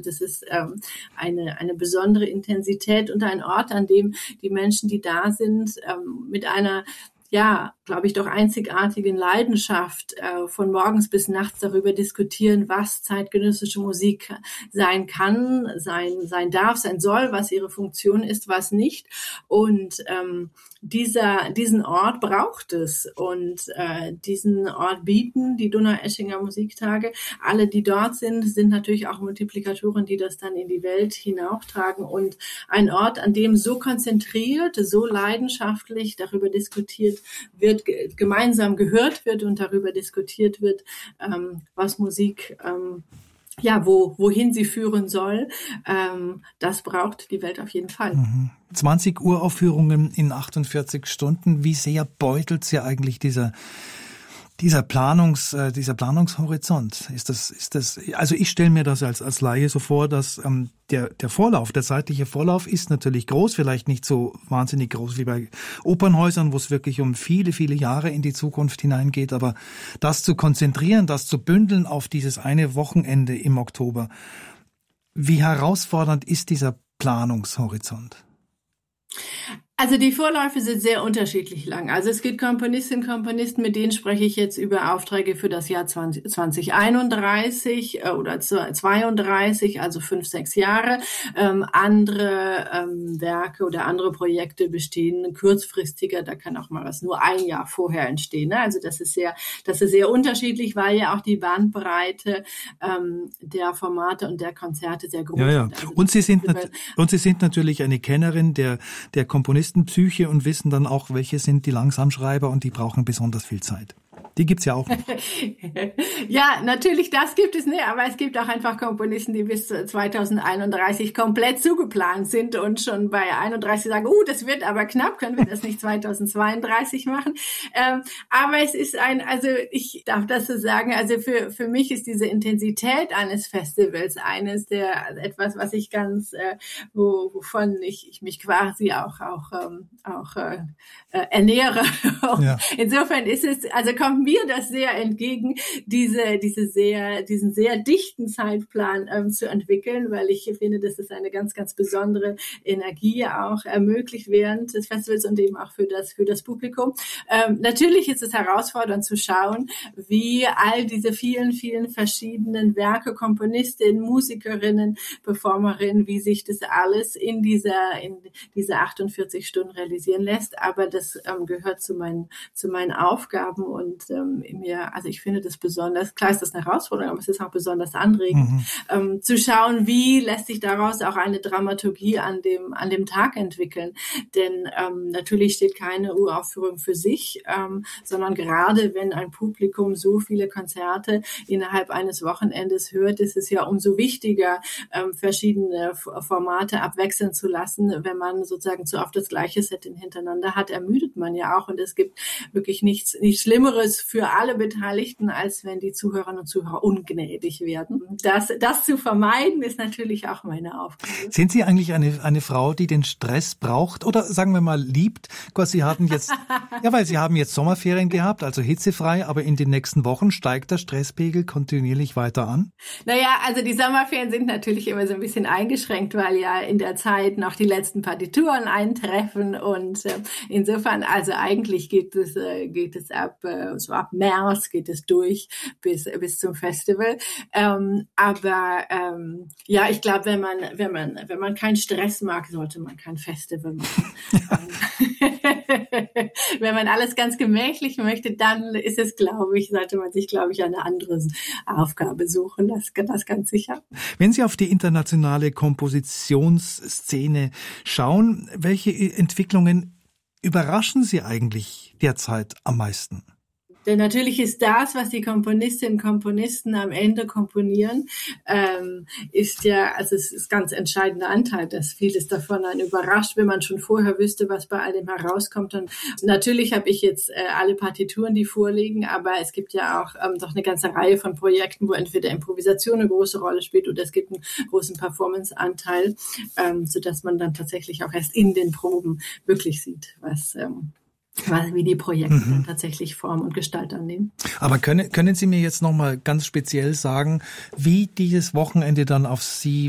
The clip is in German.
das ist eine besondere Intensität und ein Ort, an dem die Menschen, die da sind, mit einer glaube ich, doch einzigartigen Leidenschaft von morgens bis nachts darüber diskutieren, was zeitgenössische Musik sein kann, sein darf, sein soll, was ihre Funktion ist, was nicht. Und diesen Ort braucht es. Und diesen Ort bieten die Donaueschinger Musiktage. Alle, die dort sind natürlich auch Multiplikatoren, die das dann in die Welt hinauftragen. Und ein Ort, an dem so konzentriert, so leidenschaftlich darüber diskutiert wird, gemeinsam gehört wird und darüber diskutiert wird, was Musik, wohin sie führen soll, das braucht die Welt auf jeden Fall. 20 Uraufführungen in 48 Stunden. Wie sehr beutelt Sie eigentlich dieser Planungshorizont? Ist das, also ich stelle mir das als Laie so vor, dass der zeitliche Vorlauf ist natürlich groß, vielleicht nicht so wahnsinnig groß wie bei Opernhäusern, wo es wirklich um viele, viele Jahre in die Zukunft hineingeht, aber das zu konzentrieren, das zu bündeln auf dieses eine Wochenende im Oktober, wie herausfordernd ist dieser Planungshorizont? Also die Vorläufe sind sehr unterschiedlich lang. Also es gibt Komponistinnen und Komponisten, mit denen spreche ich jetzt über Aufträge für das Jahr 2031 oder 32, also 5-6 Jahre. Andere Werke oder andere Projekte bestehen kurzfristiger. Da kann auch mal was nur ein Jahr vorher entstehen. Ne? Also das ist sehr unterschiedlich, weil ja auch die Bandbreite der Formate und der Konzerte sehr groß ist. Also und Sie sind natürlich eine Kennerin der Komponistenpsyche und wissen dann auch, welche sind die Langsamschreiber und die brauchen besonders viel Zeit. Die gibt's ja auch noch. Ja, natürlich, das gibt es, ne, aber es gibt auch einfach Komponisten, die bis 2031 komplett zugeplant sind und schon bei 31 sagen, das wird aber knapp, können wir das nicht 2032 machen? Aber es ist ich darf das so sagen, also für mich ist diese Intensität eines Festivals etwas, was ich ganz, wovon ich mich quasi auch ernähre. Ja. Insofern kommt mir das sehr entgegen, diesen sehr dichten Zeitplan zu entwickeln, weil ich finde, dass es eine ganz, ganz besondere Energie auch ermöglicht während des Festivals und eben auch für das Publikum. Natürlich ist es herausfordernd zu schauen, wie all diese vielen, vielen verschiedenen Werke, Komponistinnen, Musikerinnen, Performerinnen, wie sich das alles in diese 48 Stunden realisieren lässt. Aber das gehört zu meinen Aufgaben und ich finde das besonders, klar ist das eine Herausforderung, aber es ist auch besonders anregend, zu schauen, wie lässt sich daraus auch eine Dramaturgie an dem Tag entwickeln. Denn natürlich steht keine Uraufführung für sich, sondern gerade wenn ein Publikum so viele Konzerte innerhalb eines Wochenendes hört, ist es ja umso wichtiger, verschiedene Formate abwechseln zu lassen. Wenn man sozusagen zu oft das gleiche Setting hintereinander hat, ermüdet man ja auch und es gibt wirklich nichts Schlimmeres für alle Beteiligten, als wenn die Zuhörerinnen und Zuhörer ungnädig werden. Das zu vermeiden, ist natürlich auch meine Aufgabe. Sind Sie eigentlich eine Frau, die den Stress braucht oder sagen wir mal liebt? Sie haben jetzt, weil Sie haben jetzt Sommerferien gehabt, also hitzefrei, aber in den nächsten Wochen steigt der Stresspegel kontinuierlich weiter an? Naja, also die Sommerferien sind natürlich immer so ein bisschen eingeschränkt, weil ja in der Zeit noch die letzten Partituren eintreffen und insofern, also eigentlich geht es ab März geht es durch bis zum Festival. Ich glaube, wenn man keinen Stress mag, sollte man kein Festival machen. Wenn man alles ganz gemächlich möchte, dann ist es, sollte man sich, eine andere Aufgabe suchen. Das ganz sicher. Wenn Sie auf die internationale Kompositionsszene schauen, welche Entwicklungen überraschen Sie eigentlich derzeit am meisten? Denn natürlich ist das, was die Komponistinnen und Komponisten am Ende komponieren, ist ganz entscheidender Anteil, dass vieles davon einen überrascht, wenn man schon vorher wüsste, was bei all dem herauskommt. Und natürlich habe ich jetzt alle Partituren, die vorliegen, aber es gibt ja auch doch eine ganze Reihe von Projekten, wo entweder Improvisation eine große Rolle spielt oder es gibt einen großen Performance-Anteil, sodass man dann tatsächlich auch erst in den Proben wirklich sieht, wie die Projekte dann tatsächlich Form und Gestalt annehmen. Aber können Sie mir jetzt noch mal ganz speziell sagen, wie dieses Wochenende dann auf Sie